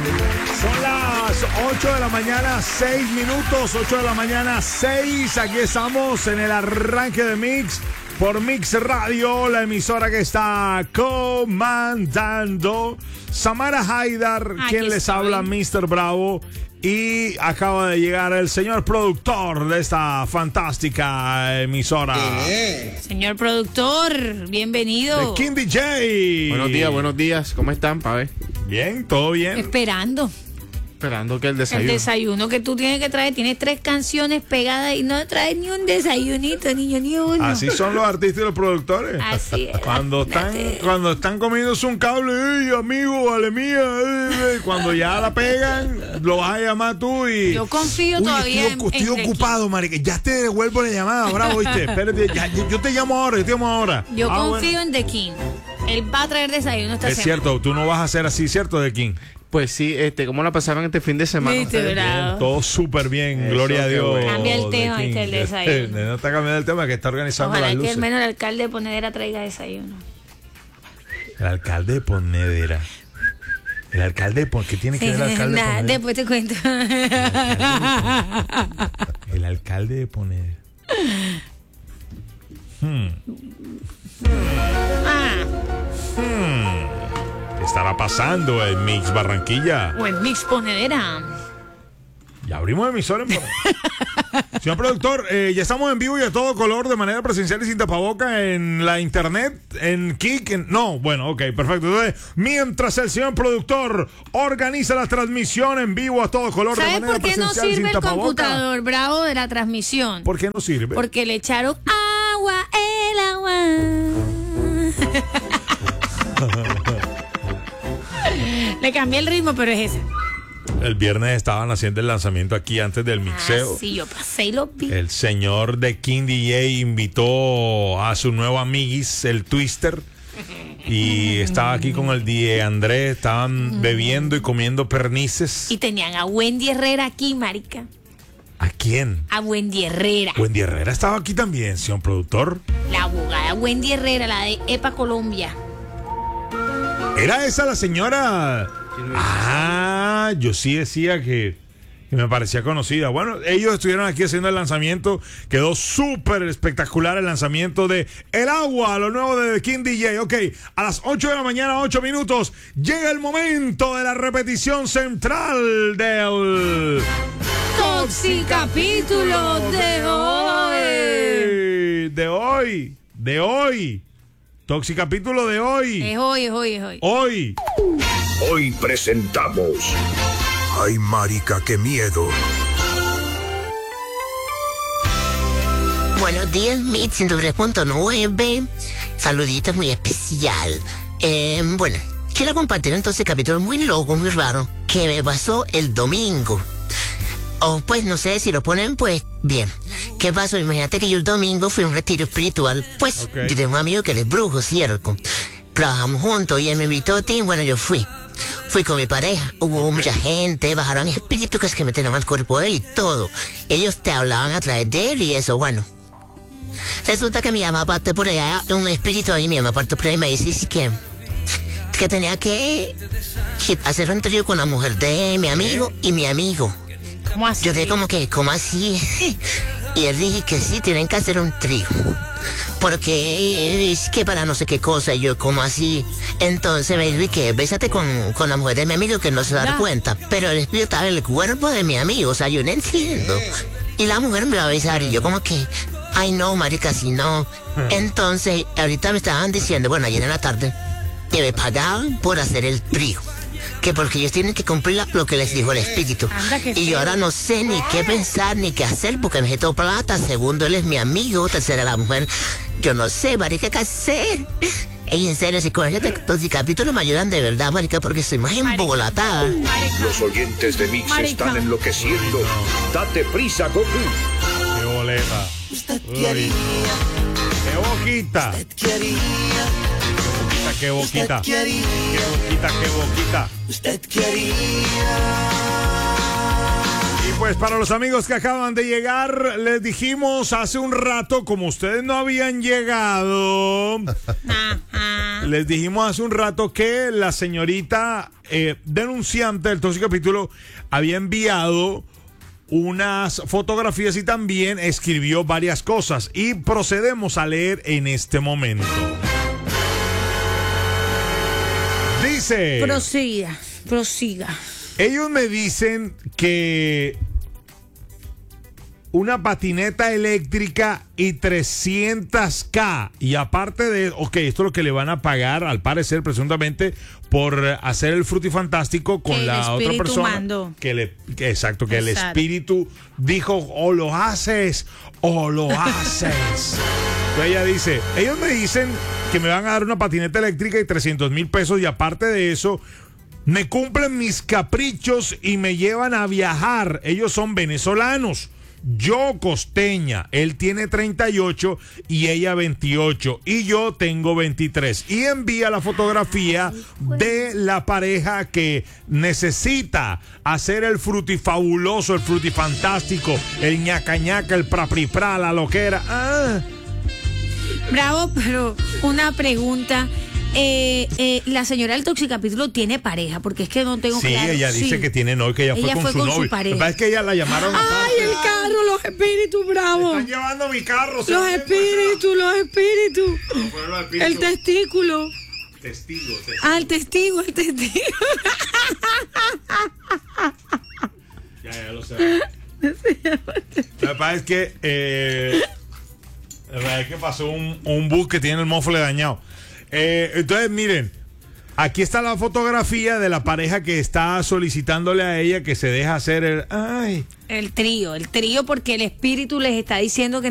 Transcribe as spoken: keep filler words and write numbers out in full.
Son las ocho de la mañana, seis minutos, ocho de la mañana, seis. Aquí estamos en el arranque de Mix por Mix Radio, la emisora que está comandando. Samara Haidar, Aquí quien les estoy. habla, mister Bravo. Y acaba de llegar el señor productor de esta fantástica emisora. Eh. Señor productor, bienvenido. The King D J. Buenos días, buenos días. ¿Cómo están, Pave? Bien, todo bien. Esperando Esperando que el el desayuno. desayuno que tú tienes que traer. Tienes tres canciones pegadas y no traes ni un desayunito, niño, ni uno. Así son los artistas y los productores. Así es. Cuando están, Así. cuando están comiéndose un cable, ¡ey, amigo, vale mía! ey, ey", cuando ya la pegan, lo vas a llamar tú y... Yo confío Uy, todavía estoy, en- estoy en ocupado, marica. Ya te devuelvo la llamada, bravo, ¿viste? Espérate, ya, yo, yo te llamo ahora, yo te llamo ahora. Yo Ah, confío bueno. en The King. Él va a traer desayuno esta Es semana. cierto, tú no vas a ser así, ¿cierto, de King? Pues sí, este, ¿cómo la pasaron este fin de semana? Viste, ustedes? bravo. Todo súper bien, Eso, gloria a qué Dios. bueno. Cambia el de tema, King. ahí está el desayuno. No está cambiando el tema, que está organizando Ojalá las que luces. al menos el alcalde de Ponedera traiga desayuno. El alcalde de Ponedera. El alcalde de Ponedera. ¿Qué tiene que ver el alcalde de Nah, Ponedera? después te cuento. El alcalde de Ponedera. Hmm. Ah, ¿Qué estará pasando en Mix Barranquilla? o en Mix Ponedera. Ya abrimos emisora en Ponedera. Señor productor, eh, ya estamos en vivo y a todo color, de manera presencial y sin tapaboca en la internet, en Kik, en... No, bueno, ok, perfecto. Entonces, mientras el señor productor organiza la transmisión en vivo a todo color, de ¿Sabes manera por qué no presencial y sin sirve el tapaboca. computador bravo de la transmisión? ¿Por qué no sirve? Porque le echaron agua, el agua. Le cambié el ritmo, pero es ese. El viernes estaban haciendo el lanzamiento aquí antes del Ah, mixeo. sí, yo pasé y lo vi. El señor de King D J invitó a su nuevo amiguis, el Twister. Y estaba aquí con el D J Andrés, estaban bebiendo y comiendo pernices. Y tenían a Wendy Herrera aquí, marica. ¿A quién? A Wendy Herrera. Wendy Herrera estaba aquí también, señor productor. La abogada Wendy Herrera, la de EPA Colombia. ¿Era esa la señora? Ah, yo sí decía que, que me parecía conocida. Bueno, ellos estuvieron aquí haciendo el lanzamiento. Quedó súper espectacular el lanzamiento de El Agua, lo nuevo de The King D J. Ok, a las ocho de la mañana, ocho minutos, llega el momento de la repetición central del... Toxicapítulo de hoy. De hoy, de hoy. Toxicapítulo de hoy. Es hoy, es hoy, es hoy. Hoy. Hoy presentamos. Ay, marica, qué miedo. Buenos días, Mix ciento tres punto nueve. Saluditos muy especial. Eh, bueno, quiero compartir entonces el capítulo muy loco, muy raro, que me pasó el domingo. O pues no sé si lo ponen, pues bien. ¿Qué pasó? Imagínate que yo el domingo fui a un retiro espiritual. Pues Ok. yo tengo un amigo que él es brujo, ¿cierto? Trabajamos juntos y él me invitó a ti, bueno, yo fui. Fui con mi pareja, hubo mucha gente, bajaron espíritus que es que meten al cuerpo de él y todo. Ellos te hablaban a través de él y eso, bueno. Resulta que mi mamá parte por allá, un espíritu ahí, mi mamá parte por ahí y me dice sí, que, que tenía que, que hacer un trío con la mujer de mi amigo y mi amigo. ¿Cómo así? Yo dije como que, ¿cómo así? Y él dije que sí, tienen que hacer un trío. Porque es que para no sé qué cosa, y yo, ¿cómo así? Entonces me dijo que bésate con, con la mujer de mi amigo que no se da Ya. cuenta. Pero el espíritu estaba en el cuerpo de mi amigo, o sea, yo no entiendo. Y la mujer me va a besar y yo como que, ay no, marica, si no. Entonces, ahorita me estaban diciendo, bueno, ayer en la tarde, que me pagaban por hacer el trío. Que porque ellos tienen que cumplir la- lo que les dijo el espíritu. Anda, qué Y feo. yo ahora no sé ni qué pensar ni qué hacer porque me quitó plata. Segundo, él es mi amigo. Tercera, la mujer. Yo no sé, marica, qué hacer. Ey, en serio, si con este capítulo me ayudan de verdad, marica, porque estoy más embolatada. Los oyentes de Mix Marica. están enloqueciendo. Date prisa, Goku. Qué boleta. Uy. Qué boquita. Qué boquita, qué boquita. Qué boquita, qué boquita. Usted quería. Y pues para los amigos que acaban de llegar, les dijimos hace un rato, como ustedes no habían llegado, les dijimos hace un rato que la señorita eh, denunciante del tóxico capítulo había enviado unas fotografías y también escribió varias cosas. Y procedemos a leer en este momento. Dice... Prosiga, prosiga. Ellos me dicen que una patineta eléctrica y trescientos K. Y aparte de, ok, esto es lo que le van a pagar, al parecer, presuntamente, por hacer el frutifantástico con Que el la otra espíritu persona. mandó. Que le, que, exacto, que Exacto. el espíritu dijo, o lo haces, o lo haces. Entonces ella dice, ellos me dicen que me van a dar una patineta eléctrica y trescientos mil pesos. Y aparte de eso, me cumplen mis caprichos y me llevan a viajar. Ellos son venezolanos. Yo costeña, él tiene treinta y ocho y ella veintiocho y yo tengo veintitrés. Y envía la fotografía de la pareja que necesita hacer el frutifabuloso, el frutifantástico, el ñaca ñaca, el prapripra, la loquera. Ah. Bravo, pero una pregunta. Eh, eh, la señora del Toxicapítulo tiene pareja, porque es que no tengo Sí, claro. ella dice Sí. que tiene novio, que ella, Ella fue con fue su con su novio. pareja. Lo que pasa es que ella la llamaron ¡Ay, aparte. el carro, los espíritus, bravo! Están llevando mi carro. se Los van a- espíritus, los espíritus. No fueron los espíritus. El testículo. Testigo, testigo. Ah, el testigo, el testigo. Ya, ya lo sé. Lo que pasa es que eh, la verdad es que pasó un, un bus que tiene el mofle dañado. Eh, entonces, miren, aquí está la fotografía de la pareja que está solicitándole a ella que se deja hacer el... Ay. El trío, el trío, porque el espíritu les está diciendo que